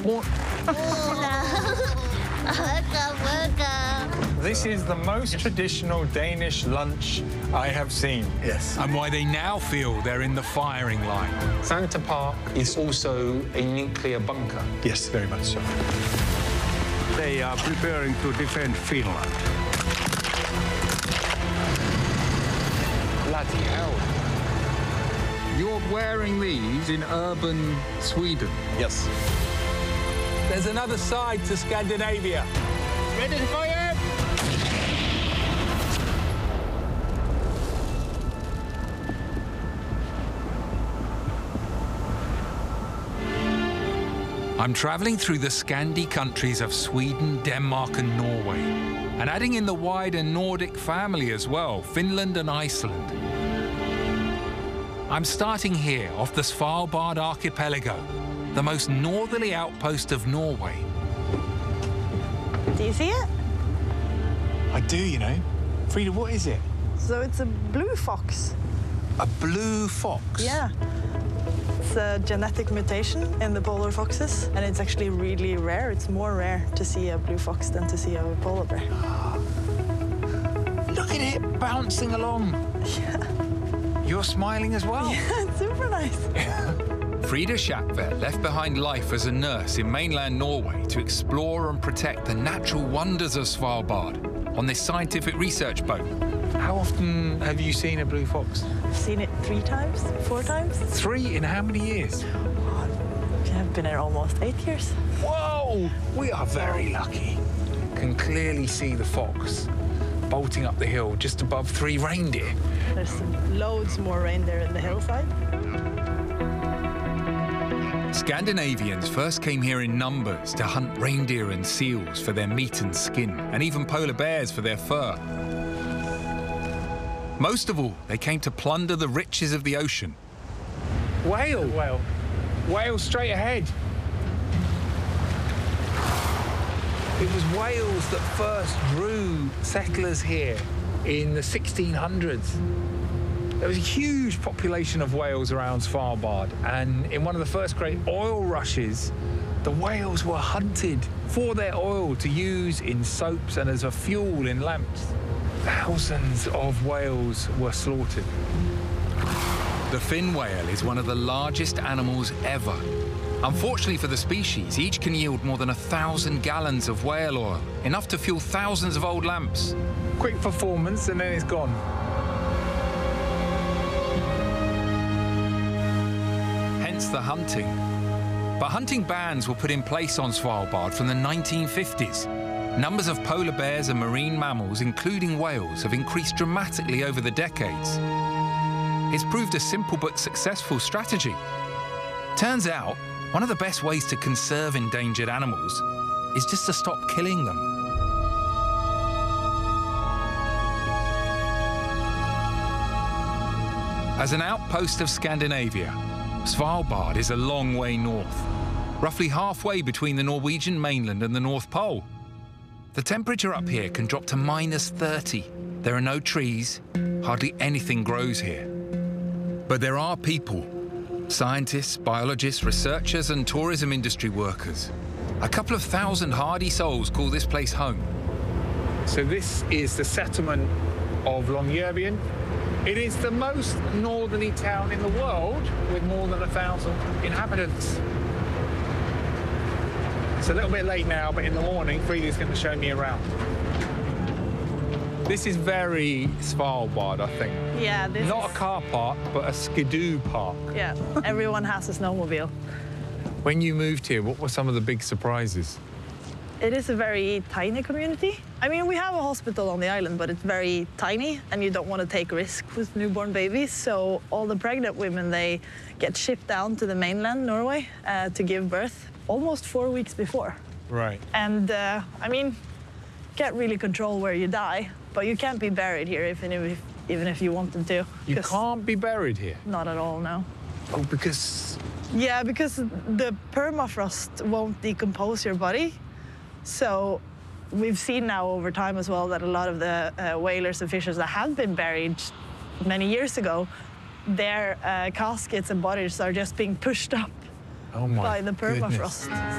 What? This is the most traditional Danish lunch I have seen. Yes. And why they now feel they're in the firing line. Sancta Park is also a nuclear bunker. Yes, very much so. They are preparing to defend Finland. Bloody hell. You're wearing these in urban Sweden. Yes. There's another side to Scandinavia. Ready to fire! I'm travelling through the Scandi countries of Sweden, Denmark and Norway, and adding in the wider Nordic family as well, Finland and Iceland. I'm starting here off the Svalbard archipelago, the most northerly outpost of Norway. Do you see it? I do, you know. Frida, what is it? So it's a blue fox. A blue fox? Yeah. It's a genetic mutation in the polar foxes, and it's actually really rare. It's more rare to see a blue fox than to see a polar bear. Look at it bouncing along. Yeah. You're smiling as well. Yeah, it's super nice. Frida Schackver left behind life as a nurse in mainland Norway to explore and protect the natural wonders of Svalbard on this scientific research boat. How often have you seen a blue fox? I've seen it 3 times, 4 times. 3 in how many years? I've been here almost 8 years. Whoa! We are very lucky. Can clearly see the fox bolting up the hill just above 3 reindeer. There's loads more reindeer in the hillside. Scandinavians first came here in numbers to hunt reindeer and seals for their meat and skin, and even polar bears for their fur. Most of all, they came to plunder the riches of the ocean. Whale! Whale. Whale straight ahead. It was whales that first drew settlers here in the 1600s. There was a huge population of whales around Svalbard, and in one of the first great oil rushes, the whales were hunted for their oil to use in soaps and as a fuel in lamps. Thousands of whales were slaughtered. The fin whale is one of the largest animals ever. Unfortunately for the species, each can yield more than 1,000 gallons of whale oil, enough to fuel thousands of old lamps. Quick performance and then it's gone. Hence the hunting. But hunting bans were put in place on Svalbard from the 1950s. Numbers of polar bears and marine mammals, including whales, have increased dramatically over the decades. It's proved a simple but successful strategy. Turns out, one of the best ways to conserve endangered animals is just to stop killing them. As an outpost of Scandinavia, Svalbard is a long way north, roughly halfway between the Norwegian mainland and the North Pole. The temperature up here can drop to -30. There are no trees, hardly anything grows here. But there are people, scientists, biologists, researchers and tourism industry workers. A couple of thousand hardy souls call this place home. So this is the settlement of Longyearbyen. It is the most northerly town in the world with more than 1,000 inhabitants. It's a little bit late now, but in the morning, Frida's going to show me around. This is very Svalbard, I think. Yeah, this Not is... a car park, but a skidoo park. Yeah, everyone has a snowmobile. When you moved here, what were some of the big surprises? It is a very tiny community. I mean, we have a hospital on the island, but it's very tiny, and you don't want to take risk with newborn babies. So all the pregnant women, they get shipped down to the mainland, Norway, to give birth almost 4 weeks before. Right. And, I mean, can't really control where you die, but you can't be buried here even if you wanted to. You can't be buried here? Not at all, no. Oh, because... Yeah, because the permafrost won't decompose your body. So we've seen now over time as well that a lot of the whalers and fishers that have been buried many years ago, their caskets and bodies are just being pushed up by the permafrost. Goodness.